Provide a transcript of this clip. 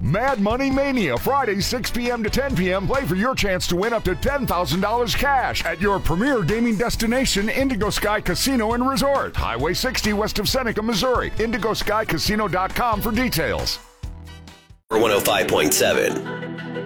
Mad Money Mania, Friday, 6 p.m. to 10 p.m. Play for your chance to win up to $10,000 cash at your premier gaming destination, Indigo Sky Casino and Resort. Highway 60 west of Seneca, Missouri. IndigoSkyCasino.com for details. 105.7.